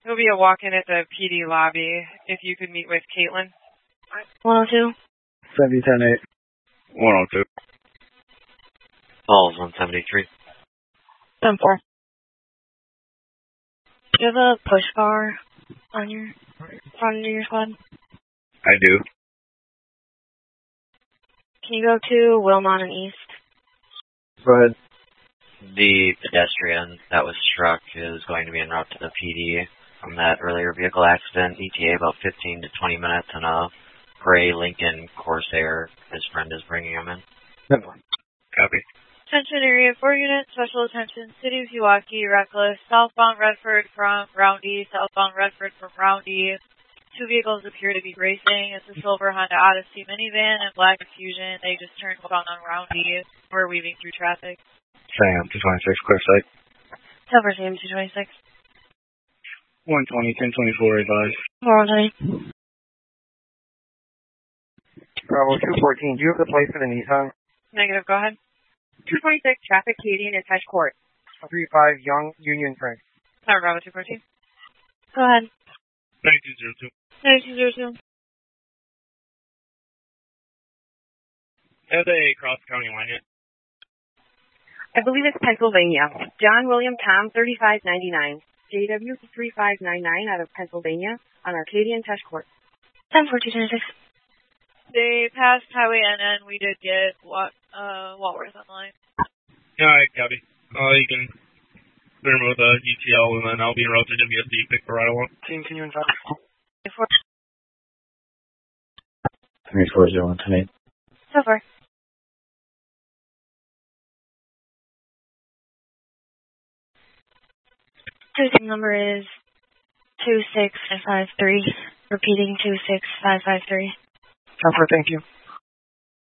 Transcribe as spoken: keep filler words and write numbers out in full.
There'll be a walk-in at the P D lobby if you could meet with Caitlin. one oh two. seventy ten eight. one oh two. Falls one seventy-three. ten four. Do you have a push bar on your front of your squad? I do. Can you go to Wilmot and East? Go ahead. The pedestrian that was struck is going to be en route to the P D from that earlier vehicle accident. E T A about fifteen to twenty minutes in a gray Lincoln Corsair. His friend is bringing him in. Copy. Attention Area four unit, special attention, City of Pewaukee, reckless, southbound Redford from Roundy, southbound Redford from Roundy. Two vehicles appear to be racing. It's a silver Honda Odyssey minivan and black Fusion. They just turned bound on Roundy. We're weaving through traffic. Sam, two twenty-six, clear sight. Silver Sam two twenty-six. one twenty, ten twenty-four, advise. four one twenty. Bravo two fourteen, do you have the plate for the Nissan? Negative, go ahead. two twenty-six, traffic Canadian and Tesh Court. three five, Young Union Frank. Sorry, Bravo two fourteen. Go ahead. ninety-two zero two. ninety-two zero two. Have they crossed the county line yet? I believe it's Pennsylvania. John William Tom, thirty-five ninety-nine. J W three five nine nine out of Pennsylvania on Arcadian Tesh Court. ten four two twenty-six. They passed Highway N N. We did get uh, Walworth online. Alright, copy. Uh, you can clear them with a U T L and then I'll be en route to W S D, pick the right one. Team, can you invite? three four zero one ten eight. So far. Tuesday number is two six five five three. Repeating two six five five three. Comfort, thank you.